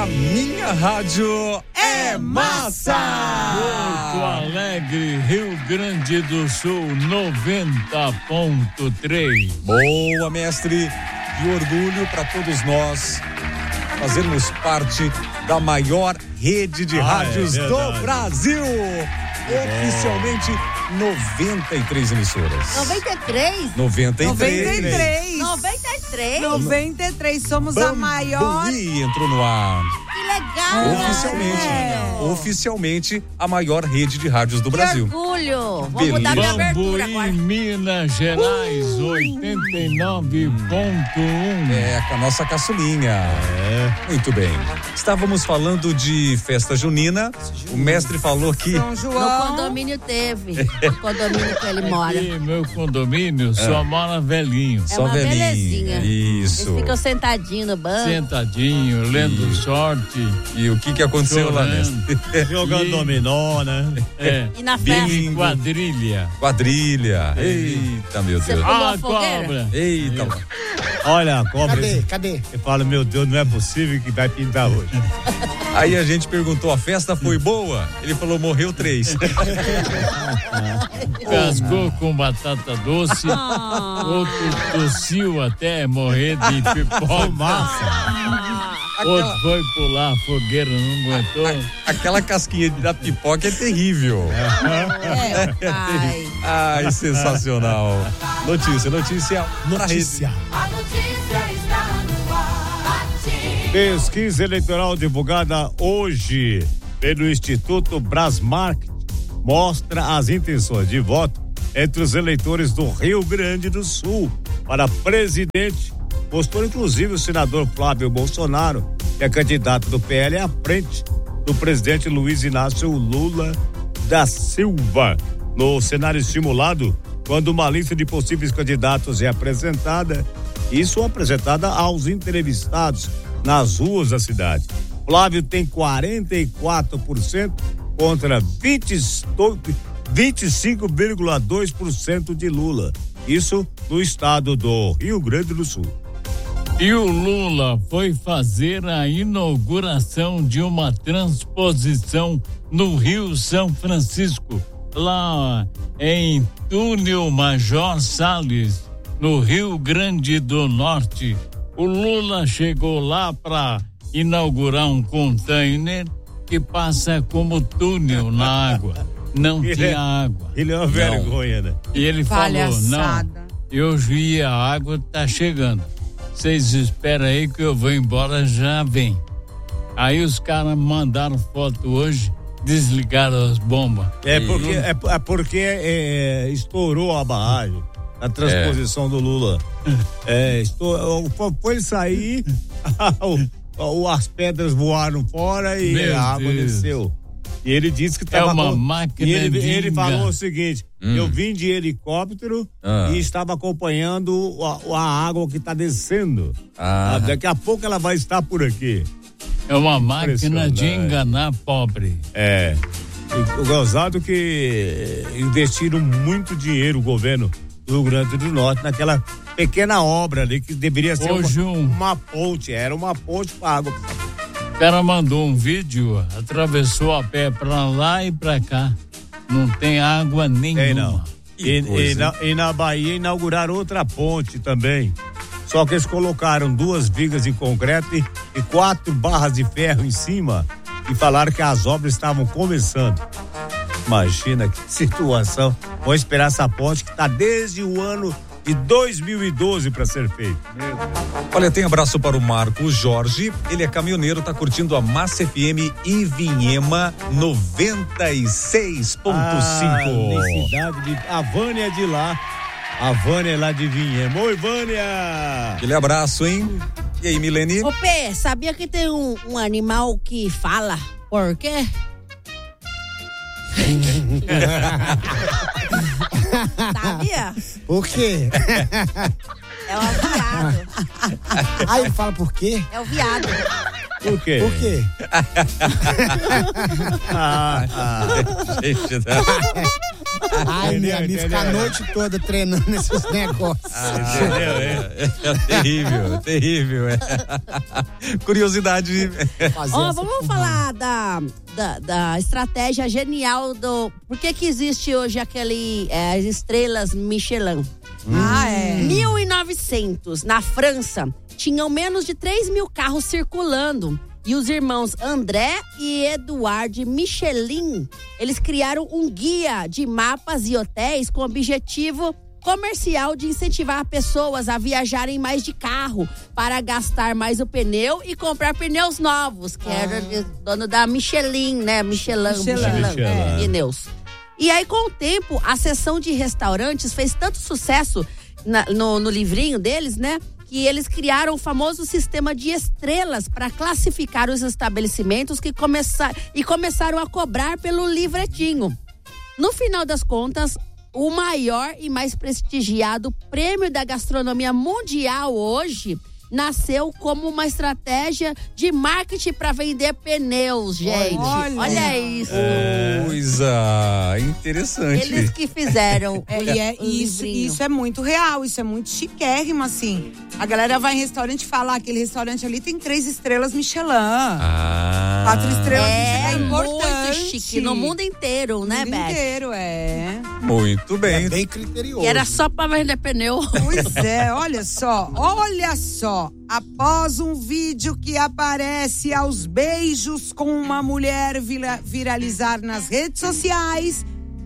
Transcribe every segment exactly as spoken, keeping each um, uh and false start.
minha rádio é massa! Porto Alegre, Rio Grande do Sul, noventa ponto três. Boa, mestre. Que orgulho para todos nós fazermos parte da maior rede de ah, rádios é do Brasil. Oficialmente noventa e três emissoras. noventa e três? noventa e três. noventa e três. noventa e três. noventa e três. Somos Bambuí a maior. entrou no ar. Que legal. Oficialmente. É. Oficialmente a maior rede de rádios do Que Brasil. orgulho. Vou mudar minha abertura agora. Bambuí, Minas Gerais, uh. oitenta e nove ponto um. É, com a nossa caçulinha. É. Muito bem. Estávamos falando de festa junina. O mestre falou que São João. No condomínio teve. No condomínio que ele mora. Aqui, meu condomínio, só mora velhinho. É só uma velhinho. belezinha. Isso. Eles ficam sentadinhos no banco. Sentadinho, lendo sorte. E o que que aconteceu lá, mestre? Jogando dominó, né? É. E na festa? Bingo. Quadrilha. Quadrilha. Eita, meu Você Deus. pulou Ah, a fogueira? cobra. Eita. Olha a cobra. Cadê? Cadê? Eu falo, meu Deus, não é possível que vai pintar hoje. Aí a gente perguntou, a festa foi boa? Ele falou, morreu três. Cascou com batata doce. Ah. Outro tossiu até morrer de pipoca. Outro foi pular a fogueira, não aguentou. Aquela casquinha da pipoca é terrível. É, pai. Ai, sensacional. Notícia, notícia. Notícia. A notícia está no ar. Pesquisa eleitoral divulgada hoje pelo Instituto Brasmark mostra as intenções de voto entre os eleitores do Rio Grande do Sul para presidente. Postou inclusive o senador Flávio Bolsonaro, que é candidato do P L à frente do presidente Luiz Inácio Lula da Silva. No cenário simulado, quando uma lista de possíveis candidatos é apresentada, isso é apresentada aos entrevistados nas ruas da cidade. Flávio tem quarenta e quatro por cento contra vinte e cinco vírgula dois por cento de Lula. Isso no estado do Rio Grande do Sul. E o Lula foi fazer a inauguração de uma transposição no Rio São Francisco, lá em Túnel Major Salles, no Rio Grande do Norte. O Lula chegou lá para inaugurar um container que passa como túnel na água. Não ele tinha é, água. Ele é uma não. vergonha, né? E ele Palhaçada. falou, não, eu vi a água, tá chegando. Vocês esperam aí que eu vou embora, já vem. Aí os caras mandaram foto hoje, desligaram as bombas. É porque, é, é porque é, estourou a barragem, a transposição é. do Lula. É, estourou, foi ele sair, o, as pedras voaram fora e Meu a água Deus. desceu. E ele disse que estava. É uma com, máquina e ele, de ele enganar. falou o seguinte: hum. eu vim de helicóptero ah. e estava acompanhando a, a água que está descendo. Ah. Daqui a pouco ela vai estar por aqui. É uma máquina de enganar pobre. É. E o gozado que investiram muito dinheiro, o governo do Rio Grande do Norte, naquela pequena obra ali que deveria ser uma, um... uma ponte. Era uma ponte para água. O cara mandou um vídeo, atravessou a pé pra lá e pra cá. Não tem água nenhuma. Tem não. E, e, na, e na Bahia inauguraram outra ponte também. Só que eles colocaram duas vigas de concreto e, e quatro barras de ferro em cima e falaram que as obras estavam começando. Imagina que situação. Vou esperar essa ponte que está desde o ano de dois mil e doze para ser feito. Olha, tem abraço para o Marcos Jorge, ele é caminhoneiro, tá curtindo a Massa F M Ivinhema noventa e seis ponto cinco. Ah, cidade de a Vânia é de lá. A Vânia é lá de Vinhema. Oi, Vânia! Aquele abraço, hein? E aí, Milene? Ô, Pê, sabia que tem um, um animal que fala? Por quê? Sabia? Por quê? É o viado. Ah, ele fala por quê? É o viado. Por quê? Por quê? ah, ah. Gente, né? Ai, minha amiga fica a noite toda treinando esses negócios. Ah, entendeu? É, é terrível, terrível. É. Curiosidade. Ó, vamos falar da, da, da estratégia genial do... Por que que existe hoje aquele, é, as estrelas Michelin? Ah, é. mil e novecentos, na França, tinham menos de três mil carros circulando. E os irmãos André e Eduard Michelin, eles criaram um guia de mapas e hotéis com o objetivo comercial de incentivar pessoas a viajarem mais de carro para gastar mais o pneu e comprar pneus novos, que era dono da Michelin, né? Michelin, Michelin, Michelin, é. pneus. E aí, com o tempo, a seção de restaurantes fez tanto sucesso na- no, no livrinho deles, né? Que eles criaram o famoso sistema de estrelas para classificar os estabelecimentos que começar, e começaram a cobrar pelo livretinho. No final das contas, o maior e mais prestigiado prêmio da gastronomia mundial hoje nasceu como uma estratégia de marketing para vender pneus, gente. Olha. Olha isso. Coisa interessante. Eles que fizeram. É, o- e é, o isso, livrinho. isso é muito real, isso é muito chiquérrimo, assim. A galera vai em restaurante e fala, ah, aquele restaurante ali tem três estrelas Michelin. Ah. Quatro estrelas É, Michelin, é muito importante. chique. No mundo inteiro, né, mundo Beth? inteiro, é. Muito bem. É bem criterioso. E era só pra vender pneu. Pois é, olha só, olha só. Após um vídeo que aparece aos beijos com uma mulher vira- viralizar nas redes sociais,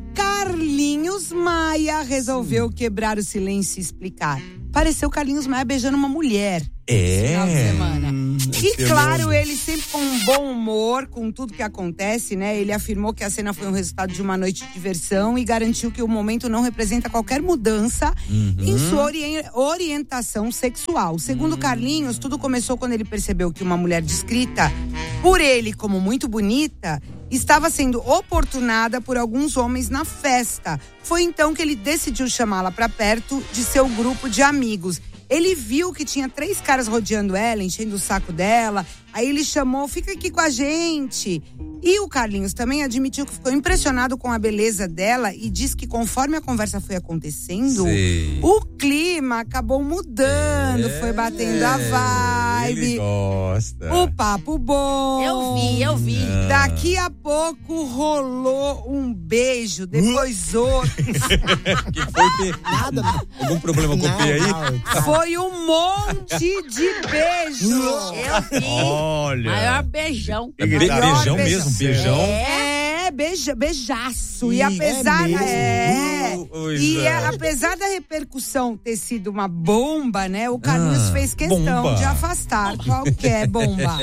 Carlinhos Maia resolveu quebrar o silêncio e explicar. Pareceu Carlinhos Maia beijando uma mulher. Final de É. semana. E Esse claro, novo. ele sempre com um bom humor, com tudo que acontece, né? Ele afirmou que a cena foi um resultado de uma noite de diversão e garantiu que o momento não representa qualquer mudança em sua ori- orientação sexual. Segundo Carlinhos, tudo começou quando ele percebeu que uma mulher descrita por ele como muito bonita estava sendo oportunada por alguns homens na festa. Foi então que ele decidiu chamá-la para perto de seu grupo de amigos. Ele viu que tinha três caras rodeando ela, enchendo o saco dela. Aí ele chamou, fica aqui com a gente. E o Carlinhos também admitiu que ficou impressionado com a beleza dela e disse que conforme a conversa foi acontecendo, Sei. o clima acabou mudando, foi batendo a Ele vibe. gosta. O papo bom. Eu vi, eu vi. Daqui a pouco rolou um beijo, depois outro. Que foi que... Nada, não. Algum problema com o P aí? Não, Foi um monte de beijo. Eu vi. Olha. Maior beijão. É be- Maior beijão beijo. mesmo, beijão. É, beija, beijaço. E Ih, apesar, é mesmo? é, Coisa. e é, apesar da repercussão ter sido uma bomba, né? O Carlinhos Ah, fez questão bomba. de afastar qualquer bomba.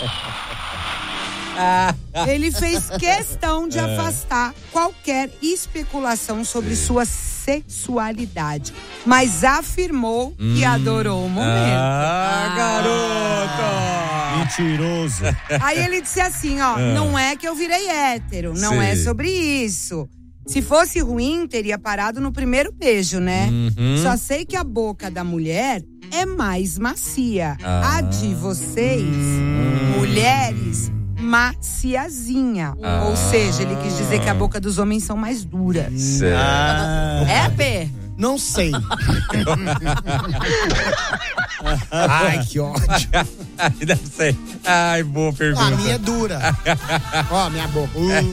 Ele fez questão de afastar qualquer especulação sobre sua sexualidade, mas afirmou que adorou o momento. Ah, garota! Mentiroso. Aí ele disse assim, ó, não é que eu virei hétero, não Sei. é sobre isso. Se fosse ruim, teria parado no primeiro beijo, né? Uhum. Só sei que a boca da mulher é mais macia. Ah. A de vocês, mulheres, maciazinha. Ah. Ou seja, ele quis dizer que a boca dos homens são mais duras. Certo. Ah. É, P? não sei. Ai, que ódio. Deve ser. Ai, boa pergunta. A minha é dura. Ó, minha boca. Uh.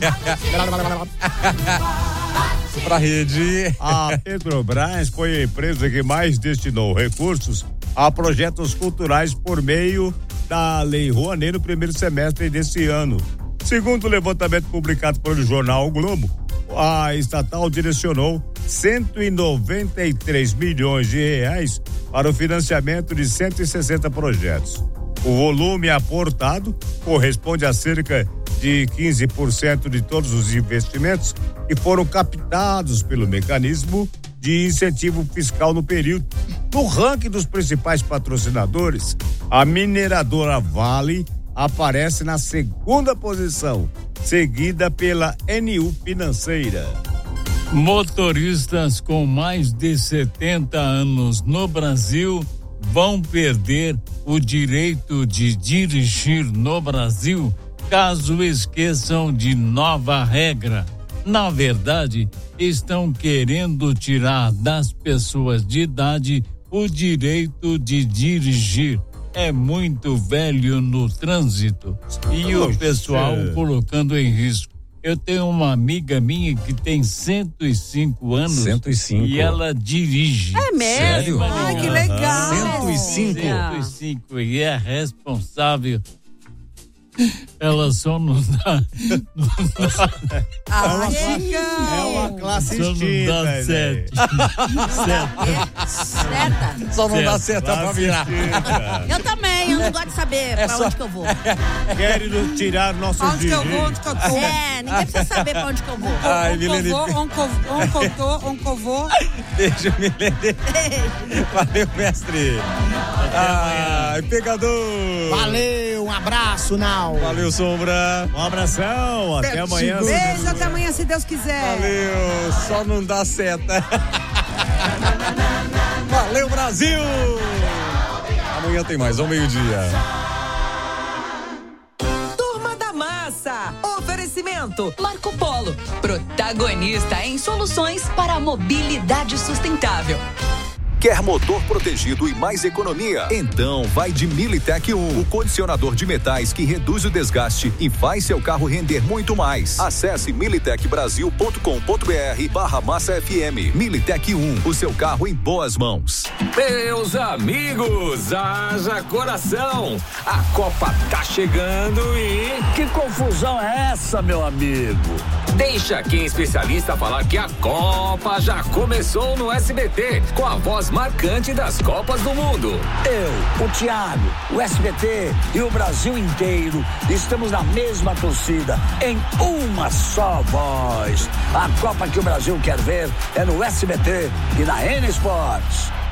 Pra rede. A Petrobras foi a empresa que mais destinou recursos a projetos culturais por meio da Lei Rouanet no primeiro semestre desse ano. Segundo o levantamento publicado pelo jornal O Globo, a estatal direcionou cento e noventa e três milhões de reais para o financiamento de cento e sessenta projetos. O volume aportado corresponde a cerca de quinze por cento de todos os investimentos que foram captados pelo mecanismo de incentivo fiscal no período. No ranking dos principais patrocinadores, a mineradora Vale aparece na segunda posição, seguida pela N U Financeira. Motoristas com mais de setenta anos no Brasil vão perder o direito de dirigir no Brasil caso esqueçam de nova regra. Na verdade, estão querendo tirar das pessoas de idade o direito de dirigir. É muito velho no trânsito e o pessoal colocando em risco. Eu tenho uma amiga minha que tem cento e cinco anos cento e cinco. E ela dirige. É mesmo? Sério? Ai, que legal. cento e cinco. cento e cinco e é responsável. Ela só não dá. Não dá Ah, É uma classe só não extinta, dá velho. sete. Sete. Seta. Só não dá Certo. seta pra virar. Eu também, eu não gosto de saber pra só- onde que eu vou. Querem nos tirar nossos Onde que eu direitos. vou, onde que eu tô? É, ninguém precisa saber pra onde que eu vou. Ai, Milene. Oncovô, oncovô. Beijo, Milene. Valeu, mestre. Ai, pegador. Valeu, um abraço, Nau. Valeu, Sombra. Um abração, até amanhã. Beijo, até amanhã, se Deus quiser. Valeu, só não dá seta. Valeu, Brasil. Amanhã tem mais, ao meio-dia. Turma da Massa. Oferecimento Marco Polo, protagonista em soluções para a mobilidade sustentável. Quer motor protegido e mais economia? Então vai de Militec um, o condicionador de metais que reduz o desgaste e faz seu carro render muito mais. Acesse militec brasil ponto com ponto br barra massa F M. Militec um, o seu carro em boas mãos. Meus amigos, haja coração! A Copa tá chegando e... Que confusão é essa, meu amigo? Deixa quem é especialista falar que a Copa já começou no S B T, com a voz marcante das Copas do Mundo. Eu, o Thiago, o S B T e o Brasil inteiro estamos na mesma torcida, em uma só voz. A Copa que o Brasil quer ver é no S B T e na N Sports.